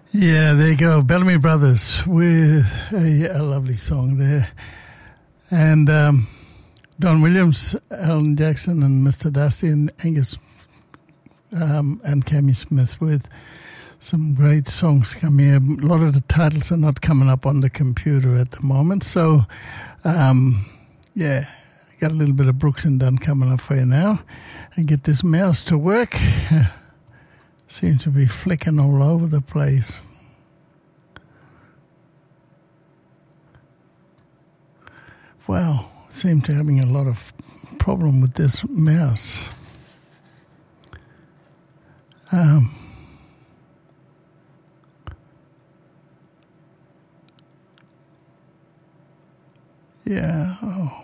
Yeah, there you go. Bellamy Brothers with a lovely song there. And Don Williams, Alan Jackson, and Mr. Dusty, and Angus and Cammy Smith with some great songs coming here. A lot of the titles are not coming up on the computer at the moment. So, yeah, I got a little bit of Brooks and Dunn coming up for you now. And get this mouse to work. Seems to be flicking all over the place. Wow, seem to be having a lot of problem with this mouse. Yeah, oh.